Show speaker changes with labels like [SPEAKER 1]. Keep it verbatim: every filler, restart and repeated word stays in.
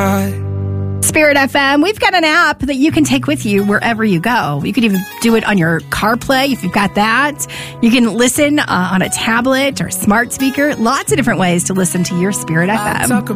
[SPEAKER 1] cut.
[SPEAKER 2] Spirit F M, we've got an app that you can take with you wherever you go. You could even do it on your CarPlay if you've got that. You can listen uh, on a tablet or smart speaker. Lots of different ways to listen to your Spirit F M.